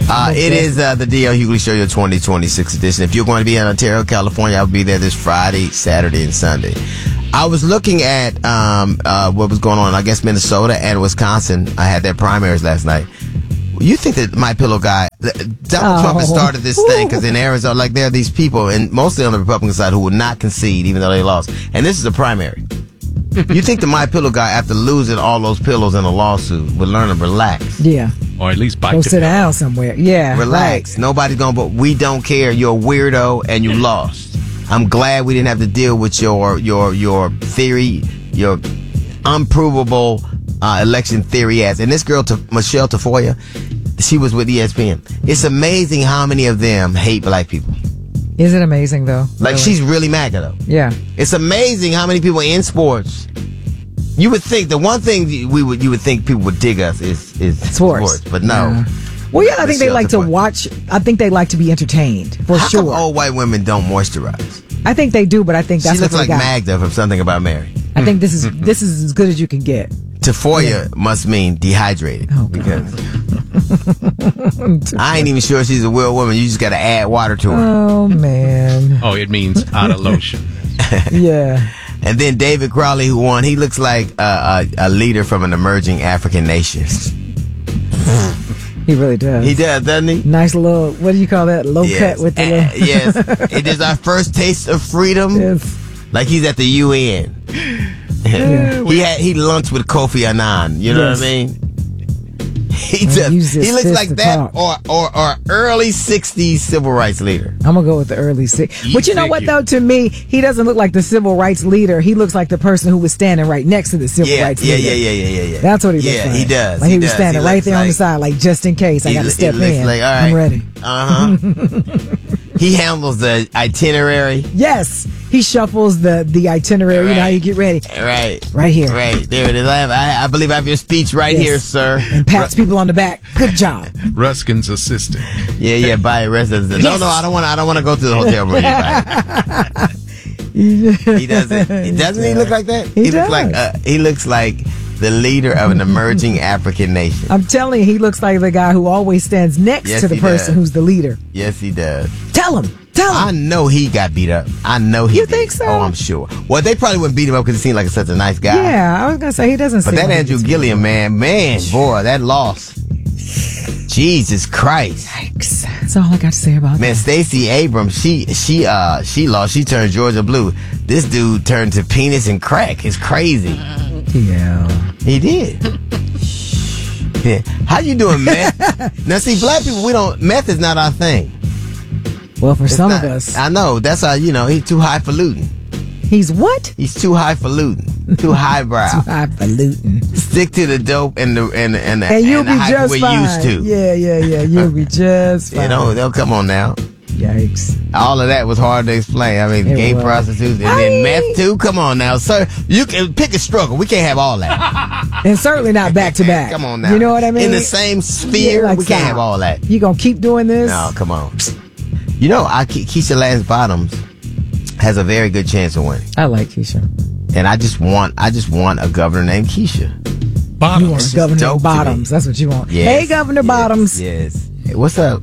It is the D.L. Hughley Show, your 2026 edition. If you're going to be in Ontario, California, I'll be there this Friday, Saturday, and Sunday. I was looking at what was going on, I guess, Minnesota and Wisconsin. I had their primaries last night. You think that MyPillow guy, Donald Trump has started this thing because in Arizona, like there are these people, and mostly on the Republican side, who will not concede even though they lost. And this is a primary. You think the MyPillow guy, after losing all those pillows in a lawsuit, would learn to relax? Yeah. Or at least bite Go the sit pillow. down somewhere. Yeah. Relax. Right. Nobody's going to, but we don't care. You're a weirdo and you lost. I'm glad we didn't have to deal with your theory, your unprovable election theory ass. And this girl, Michelle Tafoya, she was with ESPN. It's amazing how many of them hate black people. Is it amazing, though? Like, Really? she's really MAGA, though. Yeah. It's amazing how many people in sports. You would think the one thing you would think people would dig us is sports, but no. Yeah. Well, yeah, I think they Michelle like to Tafoya. watch. I think they like to be entertained, for How sure. come old white women don't moisturize? I think they do, but I think that's She what looks they like got. Magda from Something About Mary. I think this is as good as you can get. Tafoya must mean dehydrated. Oh, God. Because I ain't even sure she's a real woman. You just got to add water to her. Oh man. Oh, it means out of lotion. Yeah. And then David Crowley, who won, he looks like a leader from an emerging African nation. He really does. He does, doesn't he? Nice little. What do you call that? Low cut with the. Little... Yes. It is our first taste of freedom. Yes. Like he's at the UN. He lunched with Kofi Annan. You know Yes. what I mean? He And just use his he looks fist like to that talk. or early '60s civil rights leader. I'm gonna go with the early '60s. But you know what figure. though? To me, he doesn't look like the civil rights leader. He looks like the person who was standing right next to the civil rights leader. Yeah. That's what he looks like. Yeah, he does. Like he was does. standing He right looks there on the like- side, like just in case I got to step looks in. like, all right. I'm ready. He handles the itinerary. Yes, he shuffles the itinerary. You know how you get ready. Right. Right here. Right. There it is. I believe I have your speech right Yes. here, sir. And pats people on the back. Good job. Ruskin's assistant. Yeah, by residence. No, I don't want to go to the hotel room. He doesn't. Doesn't he look like that? He does. Looks like the leader of an emerging African nation. I'm telling you, he looks like the guy who always stands next Yes, to the he person does. who's the leader. Yes, he does. Tell him. I know he got beat up. I know he You did. think so? Oh, I'm sure. Well, they probably wouldn't beat him up because he seemed like such a nice guy. Yeah, I was gonna say he doesn't. But seem that like Andrew he's- Gilliam, man, boy, that loss. Jesus Christ. Yikes. That's all I got to say about Man, Stacey Abrams, she lost. She turned Georgia blue. This dude turned to penis and crack. It's crazy. that. Yeah. He did. Yeah. How you doing, meth? Now, see, black people, meth is not our thing. Well, for It's some not. of us, I know. That's how, he's too highfalutin. he's what? He's too highfalutin. Too highbrow. Highfalutin. Stick to the dope and the And the you'll be hype just we're fine. used to. Yeah. You'll be just fine. They'll come on now. Yikes. All of that was hard to explain. I mean, It gay was. prostitutes and then meth too. Come on now, sir. You can pick a struggle. We can't have all that. And certainly not back to back. Come on now. You know what I mean? In the same sphere, Yeah, like we can't stop. have all that. You gonna keep doing this? No, come on. Keisha Lance Bottoms has a very good chance of winning, I like Keisha. and I just want a governor named Keisha. You Bottoms. want just Governor dope to Bottoms. me. That's what you want. Yes, Hey, Governor yes, Bottoms. Yes. Hey, what's up?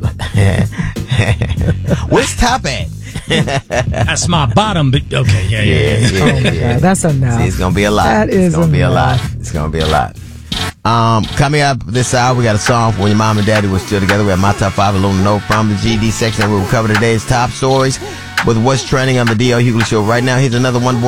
Where's Top at? That's my bottom. But okay, yeah. Oh my God, that's enough. See, it's gonna be a lot. That is It's gonna be a lot. enough. It's gonna be a lot. Coming up this hour, we got a song for when your mom and daddy were still together. We have my top 5 a little note from the GD section, and we will cover today's top stories with what's trending on the D.L. Hughley Show right now. Here's another one.